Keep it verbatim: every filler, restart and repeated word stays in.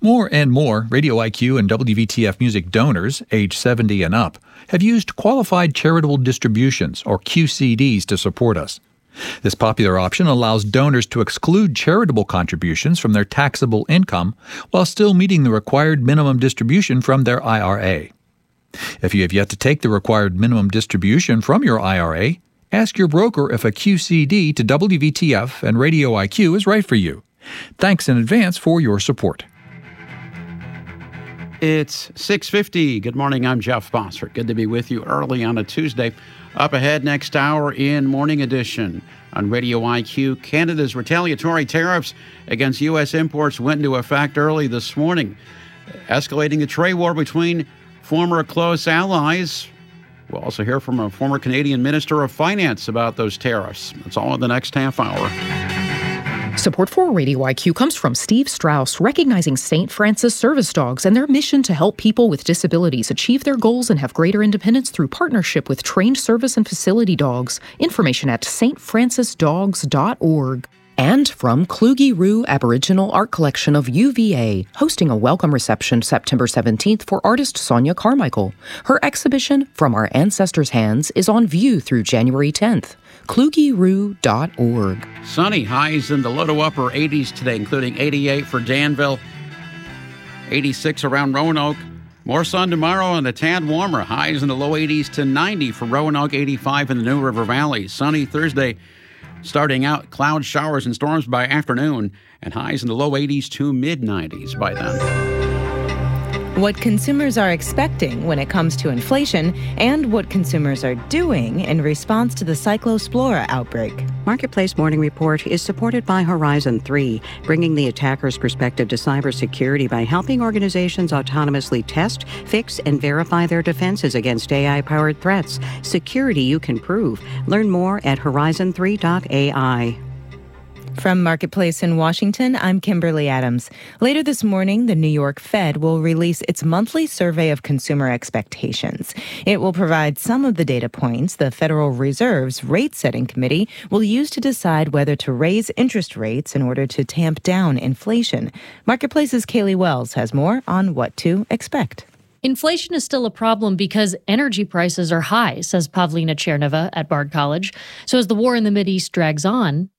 More and more Radio I Q and W V T F Music donors, age seventy and up, have used Qualified Charitable Distributions, or Q C Ds, to support us. This popular option allows donors to exclude charitable contributions from their taxable income while still meeting the required minimum distribution from their I R A. If you have yet to take the required minimum distribution from your I R A, ask your broker if a Q C D to W V T F and Radio I Q is right for you. Thanks in advance for your support. It's six fifty. Good morning, I'm Jeff Bossert. Good to be with you early on a Tuesday. Up ahead next hour in Morning Edition on Radio I Q, Canada's retaliatory tariffs against U S imports went into effect early this morning, escalating the trade war between former close allies. We'll also hear from a former Canadian Minister of Finance about those tariffs. That's all in the next half hour. Support for Radio I Q comes from Steve Strauss, recognizing Saint Francis service dogs and their mission to help people with disabilities achieve their goals and have greater independence through partnership with trained service and facility dogs. Information at s t francis dogs dot org. And from Kluge Roo Aboriginal Art Collection of U V A, hosting a welcome reception September seventeenth for artist Sonia Carmichael. Her exhibition, From Our Ancestors' Hands, is on view through January tenth. kluge roo dot org. Sunny, highs in the low to upper eighties today, including eighty-eight for Danville, eighty-six around Roanoke. More sun tomorrow and a tad warmer. Highs in the low eighties to ninety for Roanoke, eighty-five in the New River Valley. Sunny Thursday, starting out cloud showers and storms by afternoon, and highs in the low eighties to mid nineties by then. What consumers are expecting when it comes to inflation and what consumers are doing in response to the Cyclospora outbreak. Marketplace Morning Report is supported by Horizon three, bringing the attacker's perspective to cybersecurity by helping organizations autonomously test, fix, and verify their defenses against A I-powered threats. Security you can prove. Learn more at horizon three dot A I. From Marketplace in Washington, I'm Kimberly Adams. Later this morning, the New York Fed will release its monthly survey of consumer expectations. It will provide some of the data points the Federal Reserve's rate-setting committee will use to decide whether to raise interest rates in order to tamp down inflation. Marketplace's Kaylee Wells has more on what to expect. Inflation is still a problem because energy prices are high, says Pavlina Cherneva at Bard College. So as the war in the Mideast drags on,